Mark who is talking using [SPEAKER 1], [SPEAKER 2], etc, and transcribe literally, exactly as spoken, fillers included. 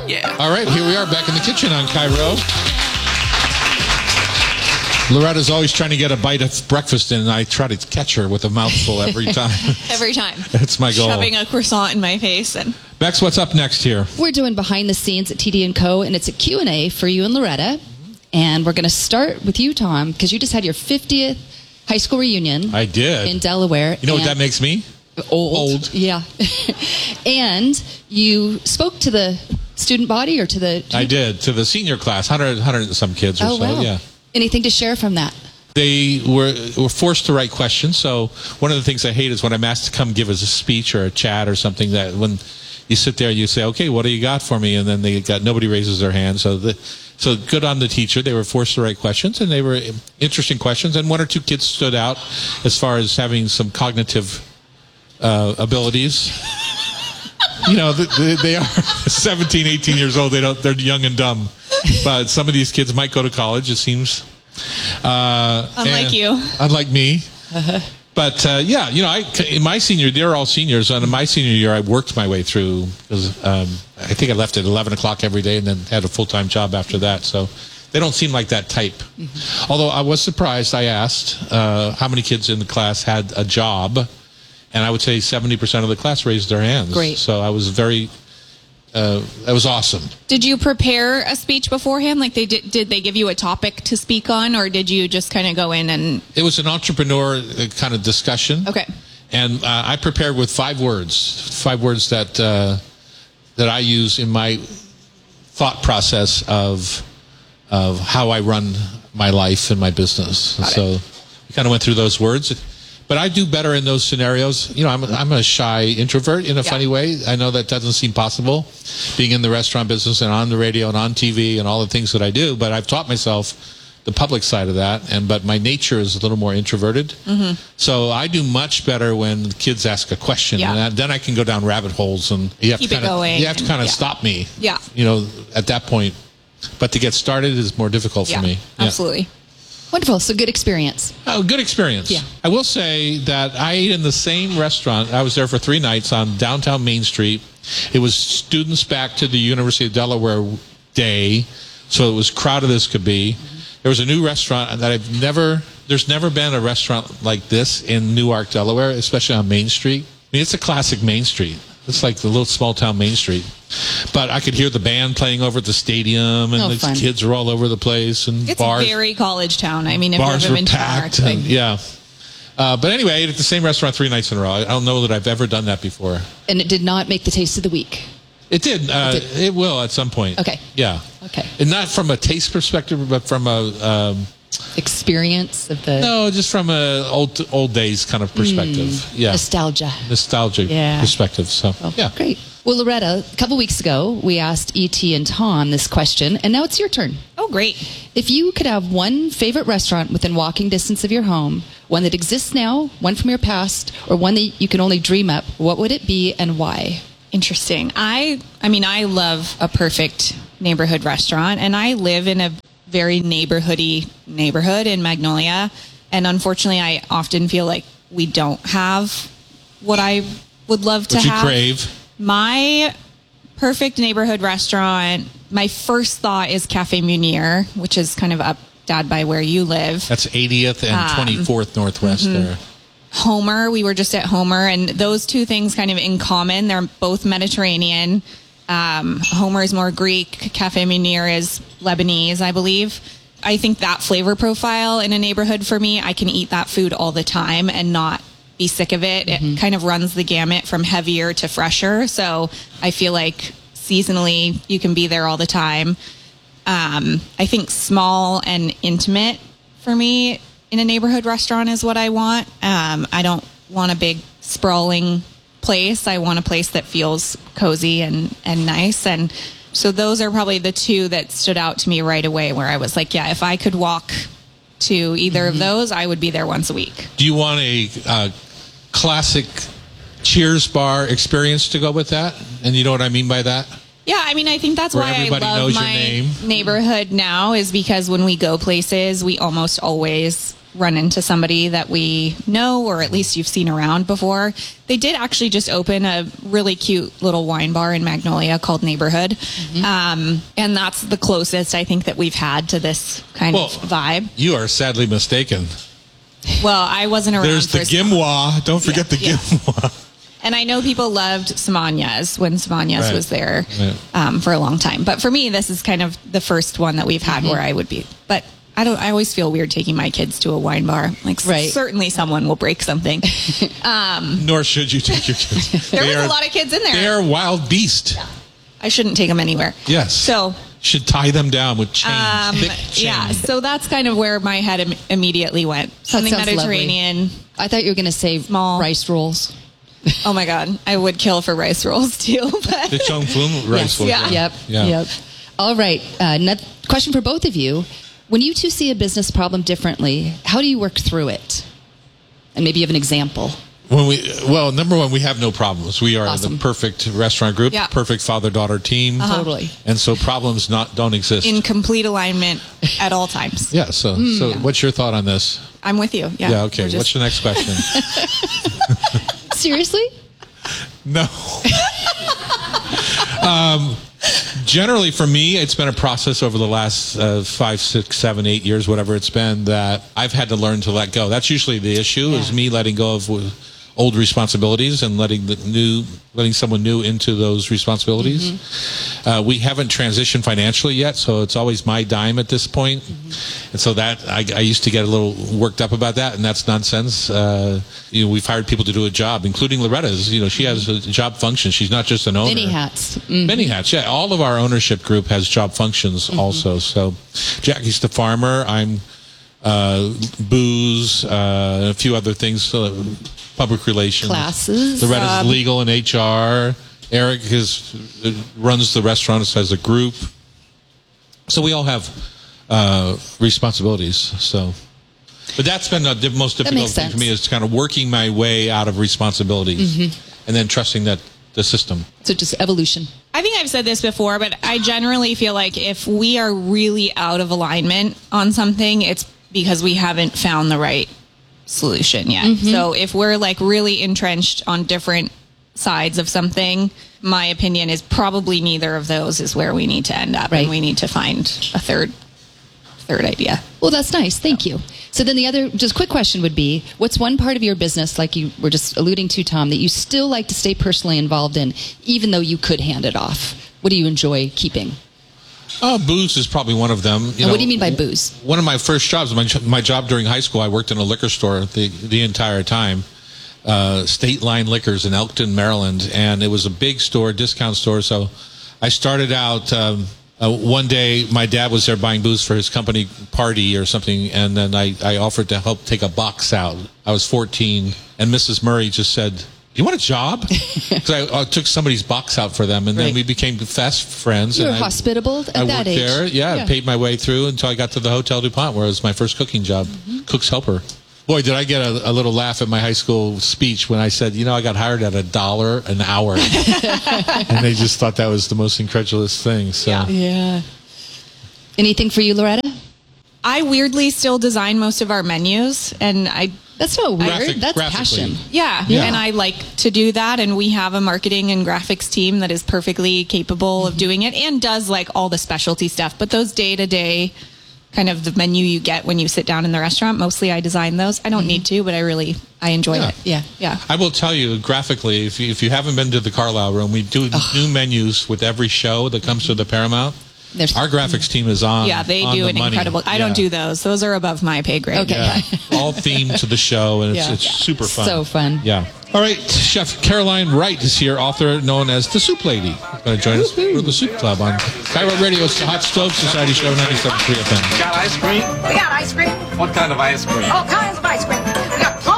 [SPEAKER 1] Yeah.
[SPEAKER 2] All right, here we are back in the kitchen on Cairo. Loretta's always trying to get a bite of breakfast in, and I try to catch her with a mouthful every time.
[SPEAKER 1] Every time.
[SPEAKER 2] That's my goal.
[SPEAKER 1] Shoving a croissant in my face. And
[SPEAKER 2] Bex, what's up next here?
[SPEAKER 3] We're doing behind the scenes at T D and Co, and it's a Q and A for you and Loretta. And we're going to start with you, Tom, because you just had your fiftieth high school reunion.
[SPEAKER 2] I did.
[SPEAKER 3] In Delaware.
[SPEAKER 2] You know what that makes me?
[SPEAKER 3] Old.
[SPEAKER 2] Old.
[SPEAKER 3] Yeah. And you spoke to the student body or to the...
[SPEAKER 2] I did, to the senior class, one hundred, one hundred and some kids or
[SPEAKER 3] oh,
[SPEAKER 2] so,
[SPEAKER 3] wow.
[SPEAKER 2] yeah.
[SPEAKER 3] Anything to share from that?
[SPEAKER 2] They were were forced to write questions. So one of the things I hate is when I'm asked to come give us a speech or a chat or something, that when you sit there, you say, okay, what do you got for me? And then they got nobody raises their hand. So the, so good on the teacher. They were forced to write questions, and they were interesting questions. And one or two kids stood out as far as having some cognitive uh, abilities. You know, they, they are seventeen, eighteen years old. They don't, they're young and dumb. But some of these kids might go to college, it seems. Uh,
[SPEAKER 1] unlike you.
[SPEAKER 2] Unlike me. Uh-huh. But, uh, yeah, you know, I, in my senior, they're all seniors. And in my senior year, I worked my way through. Because, um, I think I left at eleven o'clock every day and then had a full-time job after that. So they don't seem like that type. Mm-hmm. Although I was surprised. I asked uh, how many kids in the class had a job. And I would say seventy percent of the class raised their hands.
[SPEAKER 3] Great.
[SPEAKER 2] So I was very... Uh, that was awesome.
[SPEAKER 1] Did you prepare a speech beforehand? Like they did, did they give you a topic to speak on, or did you just kind of go in and...
[SPEAKER 2] It was an entrepreneur kind of discussion.
[SPEAKER 1] Okay.
[SPEAKER 2] And uh, I prepared with five words, five words that uh, that I use in my thought process of of how I run my life and my business.
[SPEAKER 1] Got
[SPEAKER 2] so
[SPEAKER 1] it.
[SPEAKER 2] we kind of went through those words. But I do better in those scenarios. You know, I'm, I'm a shy introvert in a
[SPEAKER 1] yeah.
[SPEAKER 2] funny way. I know that doesn't seem possible, being in the restaurant business and on the radio and on T V and all the things that I do. But I've taught myself the public side of that. And but my nature is a little more introverted. Mm-hmm. So I do much better when kids ask a question.
[SPEAKER 1] Yeah.
[SPEAKER 2] And I, then I can go down rabbit holes, and you have
[SPEAKER 1] Keep
[SPEAKER 2] to
[SPEAKER 1] it
[SPEAKER 2] kind of
[SPEAKER 1] going
[SPEAKER 2] you have to
[SPEAKER 1] and-
[SPEAKER 2] kind of
[SPEAKER 1] yeah.
[SPEAKER 2] stop me.
[SPEAKER 1] Yeah.
[SPEAKER 2] You know, at that point. But to get started is more difficult
[SPEAKER 1] Yeah,
[SPEAKER 2] for me. Yeah.
[SPEAKER 1] absolutely.
[SPEAKER 3] Wonderful. So good experience.
[SPEAKER 2] Oh, good experience.
[SPEAKER 3] Yeah.
[SPEAKER 2] I will say that I ate in the same restaurant. I was there for three nights on downtown Main Street. It was Students Back to the University of Delaware Day, so it was crowded as could be. Mm-hmm. There was a new restaurant that I've never, there's never been a restaurant like this in Newark, Delaware, especially on Main Street. I mean, it's a classic Main Street. It's like the little small town Main Street. But I could hear the band playing over at the stadium, and
[SPEAKER 3] Oh,
[SPEAKER 2] the
[SPEAKER 3] fun.
[SPEAKER 2] kids were all over the place, and
[SPEAKER 1] It's
[SPEAKER 2] bars.
[SPEAKER 1] a very college town. I mean, if
[SPEAKER 2] Bars
[SPEAKER 1] you've
[SPEAKER 2] were
[SPEAKER 1] been
[SPEAKER 2] packed.
[SPEAKER 1] to
[SPEAKER 2] And, yeah. Uh, but anyway, I ate at the same restaurant three nights in a row. I don't know that I've ever done that before.
[SPEAKER 3] And it did not make the taste of the week.
[SPEAKER 2] It did. Uh,
[SPEAKER 3] It
[SPEAKER 2] it,
[SPEAKER 3] did.
[SPEAKER 2] will at some point.
[SPEAKER 3] Okay.
[SPEAKER 2] Yeah.
[SPEAKER 3] Okay.
[SPEAKER 2] And not from a taste perspective, but from a um,
[SPEAKER 3] Experience of the
[SPEAKER 2] no, just from a old old days kind of perspective.
[SPEAKER 3] Mm.
[SPEAKER 2] Yeah.
[SPEAKER 3] nostalgia.
[SPEAKER 2] Nostalgic
[SPEAKER 3] Yeah.
[SPEAKER 2] perspective. So
[SPEAKER 3] Oh,
[SPEAKER 2] yeah.
[SPEAKER 3] Great. Well, Loretta, a couple weeks ago, we asked E T and Tom this question, and now it's your turn.
[SPEAKER 1] Oh, great.
[SPEAKER 3] If you could have one favorite restaurant within walking distance of your home, one that exists now, one from your past, or one that you can only dream up, what would it be and why?
[SPEAKER 1] Interesting. I I mean, I love a perfect neighborhood restaurant, and I live in a very neighborhoody neighborhood in Magnolia, and unfortunately, I often feel like we don't have what I would love to
[SPEAKER 2] What you
[SPEAKER 1] have.
[SPEAKER 2] crave.
[SPEAKER 1] My perfect neighborhood restaurant, my first thought is Cafe Munir, which is kind of up dad by where you live.
[SPEAKER 2] That's eightieth and twenty-fourth Northwest
[SPEAKER 1] mm-hmm.
[SPEAKER 2] there.
[SPEAKER 1] Homer, we were just at Homer, and those two things kind of in common. They're both Mediterranean. Um, Homer is more Greek. Cafe Munir is Lebanese, I believe. I think that flavor profile in a neighborhood for me, I can eat that food all the time and not be sick of it. Mm-hmm. It kind of runs the gamut from heavier to fresher. So I feel like seasonally you can be there all the time. Um, I think small and intimate for me in a neighborhood restaurant is what I want. Um, I don't want a big sprawling place. I want a place that feels cozy and, and nice. And so those are probably the two that stood out to me right away, where I was like, yeah, if I could walk to either mm-hmm. of those, I would be there once a week.
[SPEAKER 2] Do you want a uh, classic Cheers bar experience to go with that? And you know what I mean by that?
[SPEAKER 1] Yeah, I mean, I think that's
[SPEAKER 2] Where
[SPEAKER 1] why I
[SPEAKER 2] everybody
[SPEAKER 1] love
[SPEAKER 2] knows your
[SPEAKER 1] my
[SPEAKER 2] name.
[SPEAKER 1] neighborhood now, is because when we go places, we almost always run into somebody that we know, or at least you've seen around before. They did actually just open a really cute little wine bar in Magnolia called Neighborhood. Mm-hmm. Um, and that's the closest I think that we've had to this kind
[SPEAKER 2] Well,
[SPEAKER 1] of vibe.
[SPEAKER 2] You are sadly mistaken.
[SPEAKER 1] Well, I wasn't around.
[SPEAKER 2] There's the
[SPEAKER 1] for
[SPEAKER 2] Gimwa. Don't forget
[SPEAKER 1] Yeah,
[SPEAKER 2] the
[SPEAKER 1] yeah.
[SPEAKER 2] Gimwa.
[SPEAKER 1] And I know people loved Samanias when Samanias
[SPEAKER 2] Right.
[SPEAKER 1] was there
[SPEAKER 2] Right.
[SPEAKER 1] um, for a long time. But for me, this is kind of the first one that we've had
[SPEAKER 3] Mm-hmm.
[SPEAKER 1] where I would be. But I don't. I always feel weird taking my kids to a wine bar. Like
[SPEAKER 3] Right.
[SPEAKER 1] certainly someone will break something.
[SPEAKER 2] Nor should you take your kids.
[SPEAKER 1] There
[SPEAKER 2] They
[SPEAKER 1] was
[SPEAKER 2] are-
[SPEAKER 1] a lot of kids in there.
[SPEAKER 2] They are wild beast.
[SPEAKER 1] I shouldn't take them anywhere.
[SPEAKER 2] Yes.
[SPEAKER 1] So
[SPEAKER 2] Should tie them down with chains.
[SPEAKER 1] um,
[SPEAKER 2] thick chains.
[SPEAKER 1] yeah. So that's kind of where my head Im- immediately went. Something
[SPEAKER 3] sounds
[SPEAKER 1] Mediterranean.
[SPEAKER 3] I thought you were going to say
[SPEAKER 1] Small.
[SPEAKER 3] rice rolls.
[SPEAKER 1] Oh my God, I would kill for rice rolls too. But
[SPEAKER 2] The Chong Fun rice was
[SPEAKER 1] Yeah.
[SPEAKER 3] Yep.
[SPEAKER 2] Yeah.
[SPEAKER 3] Yep. All right. Uh, another question for both of you. When you two see a business problem differently, how do you work through it? And maybe you have an example.
[SPEAKER 2] When we well, number one, we have no problems. We are
[SPEAKER 3] Awesome.
[SPEAKER 2] the perfect restaurant group,
[SPEAKER 1] Yeah.
[SPEAKER 2] perfect father-daughter team,
[SPEAKER 3] Totally.
[SPEAKER 2] and so problems not don't exist.
[SPEAKER 1] in complete alignment at all times.
[SPEAKER 2] yeah. So, so what's your thought on this?
[SPEAKER 1] I'm with you. Yeah.
[SPEAKER 2] Yeah. okay.
[SPEAKER 1] We're just-
[SPEAKER 2] What's your next question?
[SPEAKER 3] Seriously?
[SPEAKER 2] No. um, generally, for me, it's been a process over the last uh, five, six, seven, eight years, whatever it's been, that I've had to learn to let go. That's usually the issue: is me letting go of uh, old responsibilities and letting the new, letting someone new into those responsibilities.
[SPEAKER 3] Mm-hmm.
[SPEAKER 2] Uh, we haven't transitioned financially yet, so it's always my dime at this point.
[SPEAKER 3] Mm-hmm.
[SPEAKER 2] And so that I, I used to get a little worked up about that, and that's nonsense. Uh, you know, we've hired people to do a job, including Loretta's. You know, she has a job function. She's not just an owner.
[SPEAKER 3] Many hats. Mm.
[SPEAKER 2] Many hats. Yeah, all of our ownership group has job functions
[SPEAKER 3] Mm-hmm.
[SPEAKER 2] also. So, Jackie's the farmer. I'm uh, booze, uh, a few other things, uh, public relations,
[SPEAKER 3] Classes.
[SPEAKER 2] Loretta's
[SPEAKER 1] Um,
[SPEAKER 2] legal and H R. Eric is uh, runs the restaurant as a group. So we all have uh, responsibilities. So, but that's been the most difficult
[SPEAKER 3] makes
[SPEAKER 2] thing for me,
[SPEAKER 3] sense.
[SPEAKER 2] is kind of working my way out of responsibilities,
[SPEAKER 3] Mm-hmm.
[SPEAKER 2] and then trusting that the system.
[SPEAKER 3] So just evolution.
[SPEAKER 1] I think I've said this before, but I generally feel like if we are really out of alignment on something, it's because we haven't found the right solution yet.
[SPEAKER 3] Mm-hmm.
[SPEAKER 1] So if we're like really entrenched on different sides of something, my opinion is probably neither of those is where we need to end up.
[SPEAKER 3] Right.
[SPEAKER 1] And we need to find a third third idea.
[SPEAKER 3] Well, that's nice. Thank you. So then the other, just quick question would be, what's one part of your business, like you were just alluding to, Tom, that you still like to stay personally involved in, even though you could hand it off? What do you enjoy keeping?
[SPEAKER 2] Uh, booze is probably one of them. You
[SPEAKER 3] And
[SPEAKER 2] know,
[SPEAKER 3] what do you mean by booze?
[SPEAKER 2] One of my first jobs, my, my job during high school, I worked in a liquor store the, the entire time. Uh, State Line Liquors in Elkton, Maryland. And it was a big store, discount store. So I started out, um, uh, one day my dad was there buying booze for his company party or something. And then I, I offered to help take a box out. I was fourteen. And Missus Murray just said, "You want a job?" Because I, I took somebody's box out for them, and then
[SPEAKER 3] Right.
[SPEAKER 2] we became fast friends.
[SPEAKER 3] You were
[SPEAKER 2] and I-
[SPEAKER 3] hospitable at
[SPEAKER 2] I
[SPEAKER 3] that
[SPEAKER 2] worked
[SPEAKER 3] age.
[SPEAKER 2] there. Yeah,
[SPEAKER 3] Yeah.
[SPEAKER 2] I paid my way through until I got to the Hotel DuPont, where it was my first cooking job,
[SPEAKER 3] Mm-hmm.
[SPEAKER 2] cook's helper. Boy, did I get a, a little laugh at my high school speech when I said, you know, I got hired at a dollar an hour. And they just thought that was the most incredulous thing. So.
[SPEAKER 1] Yeah.
[SPEAKER 3] Yeah. Anything for you, Loretta?
[SPEAKER 1] I weirdly still design most of our menus, and I
[SPEAKER 3] That's not weird.
[SPEAKER 2] Graphic-
[SPEAKER 3] That's
[SPEAKER 2] graphically.
[SPEAKER 3] passion.
[SPEAKER 1] Yeah.
[SPEAKER 2] Yeah.
[SPEAKER 1] And I like to do that. And we have a marketing and graphics team that is perfectly capable
[SPEAKER 3] Mm-hmm.
[SPEAKER 1] of doing it and does like all the specialty stuff. But those day to day kind of the menu you get when you sit down in the restaurant, mostly I design those. I don't need to, but I really, I enjoy
[SPEAKER 2] Yeah.
[SPEAKER 1] it.
[SPEAKER 3] Yeah.
[SPEAKER 1] Yeah.
[SPEAKER 2] I will tell you graphically, if you, if you haven't been to the Carlisle Room, we do new menus with every show that comes to the Paramount.
[SPEAKER 3] There's-
[SPEAKER 2] Our graphics team is on.
[SPEAKER 1] Yeah, they
[SPEAKER 2] on
[SPEAKER 1] do
[SPEAKER 2] the
[SPEAKER 1] an
[SPEAKER 2] money.
[SPEAKER 1] incredible. I
[SPEAKER 2] Yeah.
[SPEAKER 1] don't do those. Those are above my pay grade.
[SPEAKER 3] Okay.
[SPEAKER 2] Yeah, all themed to the show, and it's,
[SPEAKER 3] Yeah.
[SPEAKER 2] it's super fun.
[SPEAKER 3] So fun.
[SPEAKER 2] Yeah. All right, Chef Caroline Wright is here, author known as the Soup Lady. Going to join us for the Soup Club on Cairo Radio's Hot Stove Society Show ninety-seven point three F M.
[SPEAKER 4] Got ice cream?
[SPEAKER 5] We got ice cream,
[SPEAKER 4] What kind of ice cream?
[SPEAKER 5] all kinds of ice cream. We got plum